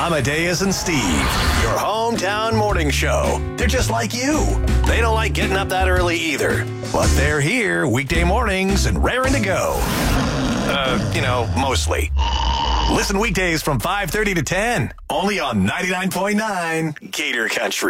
Amadeus and Steve, your hometown morning show. They're just like you. They don't like getting up that early either, but they're here weekday mornings and raring to go. Mostly. Listen weekdays from 5:30 to 10, only on 99.9 Gator Country.